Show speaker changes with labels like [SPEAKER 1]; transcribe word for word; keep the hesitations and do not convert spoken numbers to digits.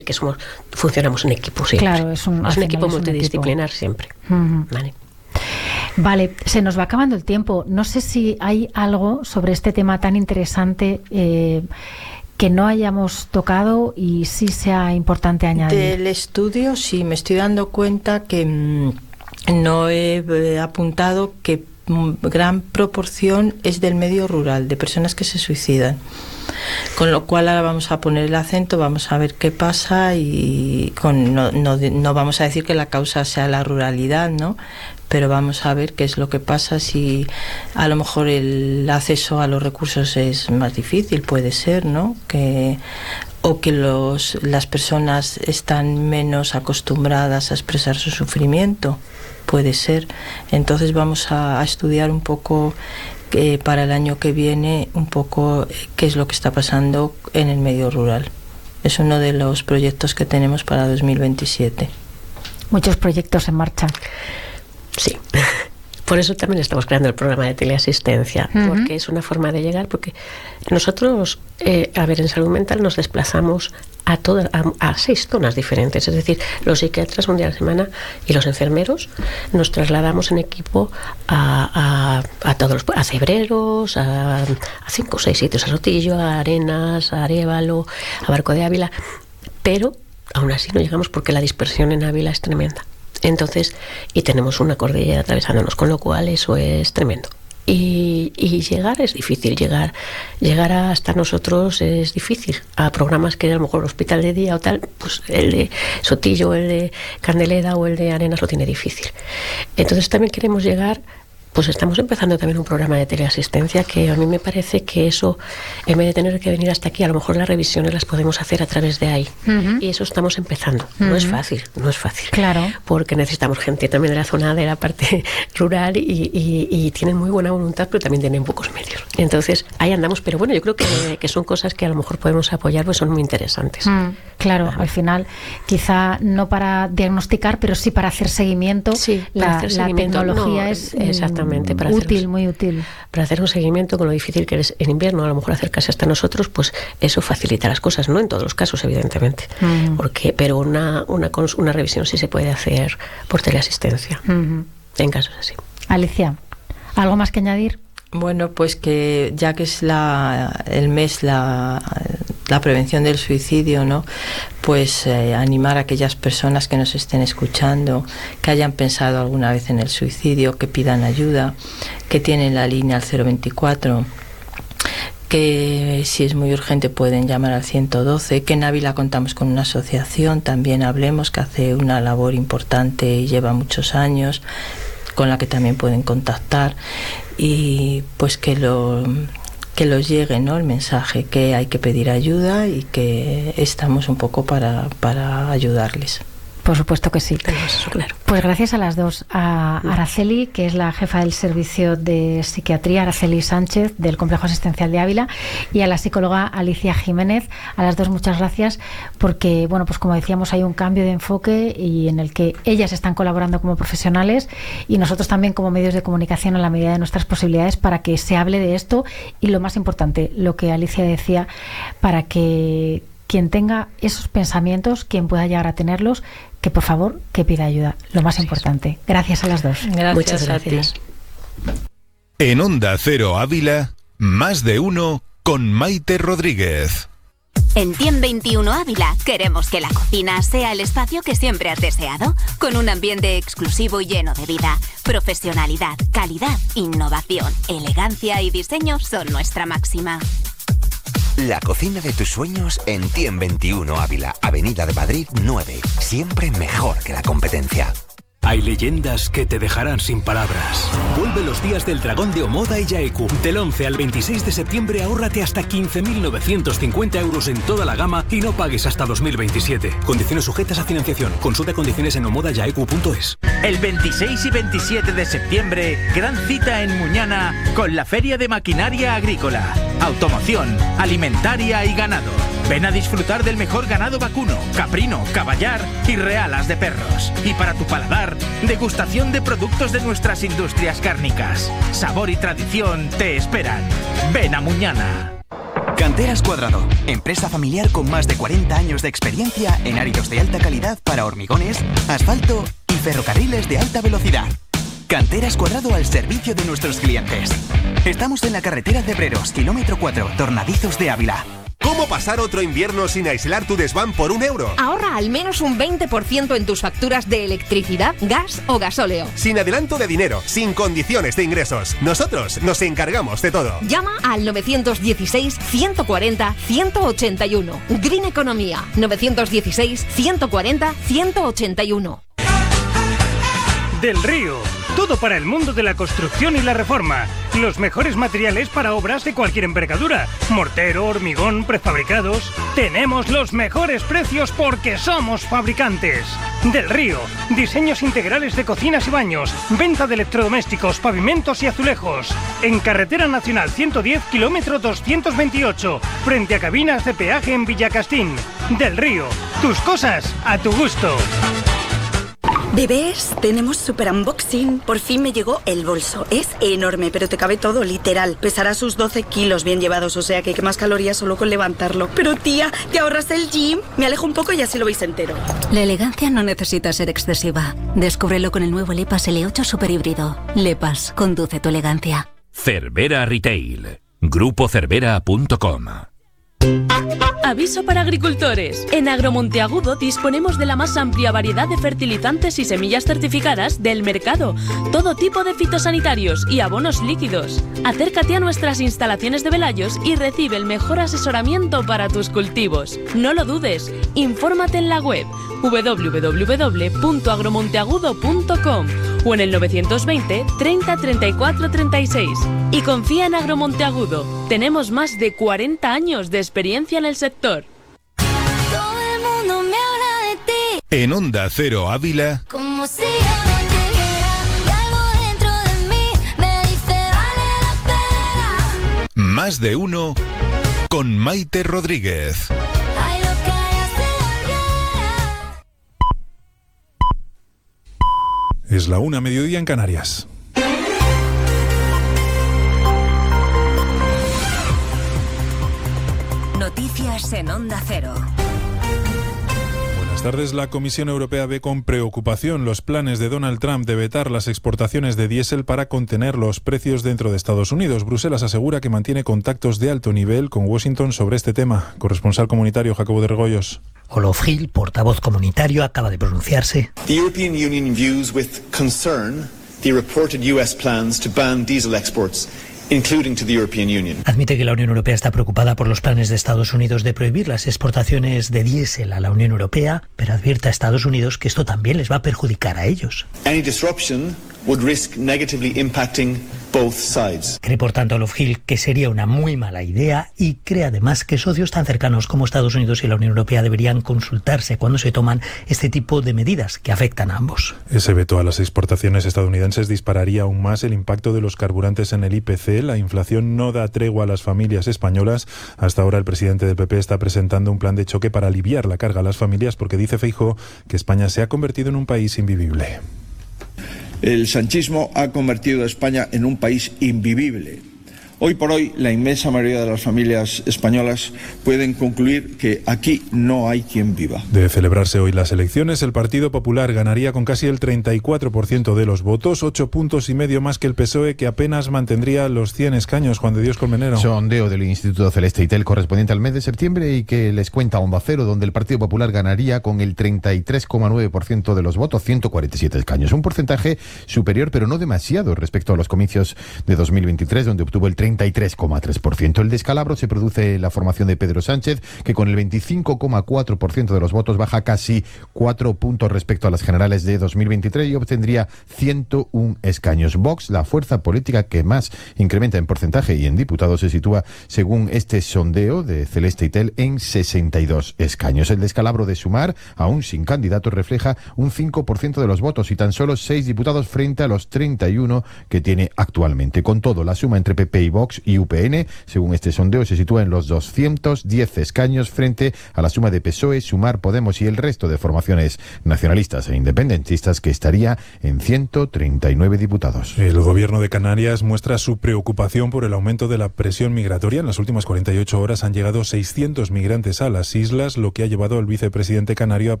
[SPEAKER 1] que somos, funcionamos en equipo siempre.
[SPEAKER 2] Claro, es un,
[SPEAKER 1] es un equipo
[SPEAKER 2] es un
[SPEAKER 1] multidisciplinar
[SPEAKER 2] equipo.
[SPEAKER 1] siempre.
[SPEAKER 2] Uh-huh.
[SPEAKER 1] Vale.
[SPEAKER 2] Vale, se nos va acabando el tiempo. No sé si hay algo sobre este tema tan interesante eh, que no hayamos tocado y sí sea importante añadir.
[SPEAKER 3] Del estudio, sí, me estoy dando cuenta que mmm, no he eh, apuntado que mmm, gran proporción es del medio rural, de personas que se suicidan. Con lo cual ahora vamos a poner el acento, vamos a ver qué pasa y con, no, no, no vamos a decir que la causa sea la ruralidad, ¿no? Pero vamos a ver qué es lo que pasa, si a lo mejor el acceso a los recursos es más difícil, puede ser, ¿no? Que, o que los, las personas están menos acostumbradas a expresar su sufrimiento, puede ser. Entonces vamos a, a estudiar un poco eh, para el año que viene, un poco eh, qué es lo que está pasando en el medio rural. Es uno de los proyectos que tenemos para dos mil veintisiete.
[SPEAKER 2] Muchos proyectos en marcha.
[SPEAKER 1] Sí, por eso también estamos creando el programa de teleasistencia, uh-huh. porque es una forma de llegar, porque nosotros, eh, a ver, en salud mental nos desplazamos a, todas, a, a seis zonas diferentes, es decir, los psiquiatras un día a la semana y los enfermeros nos trasladamos en equipo a, a, a todos los, a Cebreros, a, a cinco o seis sitios, a Sotillo, a Arenas, a Arévalo, a Barco de Ávila, pero aún así no llegamos porque la dispersión en Ávila es tremenda. Entonces, y tenemos una cordillera atravesándonos, con lo cual eso es tremendo. Y, y llegar es difícil, llegar llegar hasta nosotros es difícil. A programas que a lo mejor el hospital de día o tal, pues el de Sotillo, el de Candeleda o el de Arenas lo tiene difícil. Entonces también queremos llegar, pues estamos empezando también un programa de teleasistencia que a mí me parece que eso, en vez de tener que venir hasta aquí, a lo mejor las revisiones las podemos hacer a través de ahí. Uh-huh. Y eso estamos empezando. Uh-huh. No es fácil, no es fácil.
[SPEAKER 2] Claro.
[SPEAKER 1] Porque necesitamos gente también de la zona de la parte rural y, y, y tienen muy buena voluntad, pero también tienen pocos medios. Entonces, ahí andamos. Pero bueno, yo creo que, que son cosas que a lo mejor podemos apoyar, pues son muy interesantes.
[SPEAKER 2] Mm, claro, uh-huh. Al final, quizá no para diagnosticar, pero sí para hacer seguimiento.
[SPEAKER 1] Sí,
[SPEAKER 2] la,
[SPEAKER 1] para hacer seguimiento.
[SPEAKER 2] La tecnología
[SPEAKER 1] No,
[SPEAKER 2] es...
[SPEAKER 1] Exactamente. Para
[SPEAKER 2] útil,
[SPEAKER 1] hacer,
[SPEAKER 2] muy útil.
[SPEAKER 1] Para hacer un seguimiento con lo difícil que es en invierno, a lo mejor acercarse hasta nosotros, pues eso facilita las cosas, no en todos los casos, evidentemente, mm. porque pero una, una, una revisión sí se puede hacer por teleasistencia, mm-hmm. en casos así.
[SPEAKER 2] Alicia, ¿algo más que añadir?
[SPEAKER 3] Bueno, pues que ya que es la, el mes la, la prevención del suicidio, ¿no? Pues eh, animar a aquellas personas que nos estén escuchando, que hayan pensado alguna vez en el suicidio, que pidan ayuda, que tienen la línea al cero veinticuatro, que si es muy urgente pueden llamar al ciento doce, que en Ávila contamos con una asociación, también Hablemos, que hace una labor importante y lleva muchos años, con la que también pueden contactar, y pues que lo que los llegue, ¿no?, el mensaje, que hay que pedir ayuda y que estamos un poco para, para ayudarles.
[SPEAKER 2] Por supuesto que sí.
[SPEAKER 1] Eso, claro.
[SPEAKER 2] Pues gracias a las dos. A Araceli, que es la jefa del servicio de psiquiatría, Araceli Sánchez, del Complejo Asistencial de Ávila, y a la psicóloga Alicia Jiménez. A las dos muchas gracias, porque, bueno, pues como decíamos, hay un cambio de enfoque y en el que ellas están colaborando como profesionales y nosotros también como medios de comunicación a la medida de nuestras posibilidades para que se hable de esto y, lo más importante, lo que Alicia decía, para que quien tenga esos pensamientos, quien pueda llegar a tenerlos, que por favor, que pida ayuda. Lo más importante. Gracias a las dos.
[SPEAKER 3] Gracias.
[SPEAKER 1] Muchas gracias.
[SPEAKER 4] En Onda Cero Ávila, Más de Uno con Maite Rodríguez.
[SPEAKER 5] En Tiem veintiuno Ávila queremos que la cocina sea el espacio que siempre has deseado, con un ambiente exclusivo y lleno de vida. Profesionalidad, calidad, innovación, elegancia y diseño son nuestra máxima.
[SPEAKER 6] La cocina de tus sueños en Tiem veintiuno Ávila, Avenida de Madrid nueve. Siempre mejor que la competencia.
[SPEAKER 7] Hay leyendas que te dejarán sin palabras. Vuelve los días del dragón de Omoda y Yaeku. Del once al veintiséis de septiembre ahórrate hasta quince mil novecientos cincuenta euros en toda la gama y no pagues hasta dos mil veintisiete. Condiciones sujetas a financiación. Consulta condiciones en omoda yaeku punto es.
[SPEAKER 8] El veintiséis y veintisiete de septiembre, gran cita en Muñana con la Feria de Maquinaria Agrícola, Automoción, Alimentaria y Ganado. Ven a disfrutar del mejor ganado vacuno, caprino, caballar y realas de perros. Y para tu paladar, degustación de productos de nuestras industrias cárnicas. Sabor y tradición te esperan. Ven a Muñana.
[SPEAKER 9] Canteras Cuadrado, empresa familiar con más de cuarenta años de experiencia en áridos de alta calidad para hormigones, asfalto y ferrocarriles de alta velocidad. Canteras Cuadrado al servicio de nuestros clientes. Estamos en la carretera Cebreros, kilómetro cuatro, Tornadizos de Ávila.
[SPEAKER 10] ¿Cómo pasar otro invierno sin aislar tu desván por un euro?
[SPEAKER 11] Ahorra al menos un veinte por ciento en tus facturas de electricidad, gas o gasóleo.
[SPEAKER 10] Sin adelanto de dinero, sin condiciones de ingresos. Nosotros nos encargamos de todo.
[SPEAKER 11] Llama al nueve uno seis, uno cuatro cero, uno ocho uno. Green Economía. nueve uno seis, uno cuatro cero, uno ocho uno.
[SPEAKER 12] Del Río. Todo para el mundo de la construcción y la reforma. Los mejores materiales para obras de cualquier envergadura. Mortero, hormigón, prefabricados. Tenemos los mejores precios porque somos fabricantes. Del Río. Diseños integrales de cocinas y baños. Venta de electrodomésticos, pavimentos y azulejos. En Carretera Nacional ciento diez, kilómetro doscientos veintiocho. Frente a cabinas de peaje en Villacastín. Del Río. Tus cosas a tu gusto.
[SPEAKER 13] Bebés, tenemos super unboxing. Por fin me llegó el bolso. Es enorme, pero te cabe todo, literal. Pesará sus doce kilos bien llevados, o sea que quemas calorías solo con levantarlo. Pero tía, ¿te ahorras el gym? Me alejo un poco y así lo veis entero.
[SPEAKER 14] La elegancia no necesita ser excesiva. Descúbrelo con el nuevo Lepas L ocho Super Híbrido. Lepas, conduce tu elegancia.
[SPEAKER 15] Cervera Retail. Grupo Cervera punto com.
[SPEAKER 16] Aviso para agricultores. En Agromonteagudo disponemos de la más amplia variedad de fertilizantes y semillas certificadas del mercado. Todo tipo de fitosanitarios y abonos líquidos. Acércate a nuestras instalaciones de Velayos y recibe el mejor asesoramiento para tus cultivos. No lo dudes. Infórmate en la web doble u doble u doble u punto agromonteagudo punto com o en el novecientos veinte, treinta, treinta y cuatro, treinta y seis. Y confía en Agromonteagudo. Tenemos más de cuarenta años de experiencia en el sector.
[SPEAKER 17] Todo el mundo me habla de ti.
[SPEAKER 4] En Onda Cero Ávila.
[SPEAKER 17] Como si yo no te viera, y algo dentro de mí me dice vale la pena.
[SPEAKER 4] Más de uno con Maite Rodríguez.
[SPEAKER 17] Ay, lo que haya se volviera.
[SPEAKER 18] Es la una, mediodía en Canarias.
[SPEAKER 19] Noticias en Onda Cero.
[SPEAKER 18] Buenas tardes. La Comisión Europea ve con preocupación los planes de Donald Trump de vetar las exportaciones de diésel para contener los precios dentro de Estados Unidos. Bruselas asegura que mantiene contactos de alto nivel con Washington sobre este tema. Corresponsal comunitario Jacobo de Regoyos.
[SPEAKER 20] Olof Gil, portavoz comunitario, acaba de pronunciarse.
[SPEAKER 21] The European Union views with concern the reported U S plans to ban diesel exports, including to the European Union.
[SPEAKER 20] Admite que la Unión Europea está preocupada por los planes de Estados Unidos de prohibir las exportaciones de diésel a la Unión Europea, pero advierte a Estados Unidos que esto también les va a perjudicar a ellos.
[SPEAKER 21] Any disruption would risk negatively impacting both sides.
[SPEAKER 20] Cree, por tanto, Olof Gil que sería una muy mala idea y cree además que socios tan cercanos como Estados Unidos y la Unión Europea deberían consultarse cuando se toman este tipo de medidas que afectan a ambos.
[SPEAKER 18] Ese veto a las exportaciones estadounidenses dispararía aún más el impacto de los carburantes en el I P C. La inflación no da tregua a las familias españolas. Hasta ahora el presidente del P P está presentando un plan de choque para aliviar la carga a las familias porque dice Feijóo que España se ha convertido en un país invivible.
[SPEAKER 22] El sanchismo ha convertido a España en un país invivible. Hoy por hoy, la inmensa mayoría de las familias españolas pueden concluir que aquí no hay quien viva.
[SPEAKER 18] De celebrarse hoy las elecciones, el Partido Popular ganaría con casi el treinta y cuatro por ciento de los votos, ocho puntos y medio más que el P S O E, que apenas mantendría los cien escaños. Juan de Dios Colmenero.
[SPEAKER 23] Sondeo del Instituto Celeste y Tel correspondiente al mes de septiembre y que les cuenta Onda Cero, donde el Partido Popular ganaría con el treinta y tres coma nueve por ciento de los votos, ciento cuarenta y siete escaños. Un porcentaje superior, pero no demasiado, respecto a los comicios de dos mil veintitrés, donde obtuvo el treinta y tres coma tres por ciento. El descalabro se produce en la formación de Pedro Sánchez, que con el veinticinco coma cuatro por ciento de los votos baja casi cuatro puntos respecto a las generales de dos mil veintitrés y obtendría ciento uno escaños. Vox, la fuerza política que más incrementa en porcentaje y en diputados, se sitúa, según este sondeo de Celeste y Tel, en sesenta y dos escaños. El descalabro de Sumar, aún sin candidato, refleja un cinco por ciento de los votos y tan solo seis diputados frente a los treinta y uno que tiene actualmente. Con todo, la suma entre P P y Vox Vox y U P N. Según este sondeo, se sitúa en los doscientos diez escaños frente a la suma de P S O E, Sumar, Podemos y el resto de formaciones nacionalistas e independentistas, que estaría en ciento treinta y nueve diputados.
[SPEAKER 18] El gobierno de Canarias muestra su preocupación por el aumento de la presión migratoria. En las últimas cuarenta y ocho horas han llegado seiscientos migrantes a las islas, lo que ha llevado al vicepresidente canario a